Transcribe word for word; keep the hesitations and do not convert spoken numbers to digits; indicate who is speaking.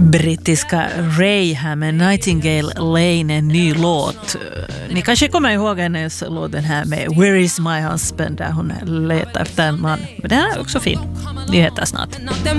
Speaker 1: brittiska Ray här med Nightingale Lane, en ny låt. Ni kanske kommer ihåg hennes låten här med Where is my husband, där hon letar efter en man. Men den är också fin. Nyheter snart.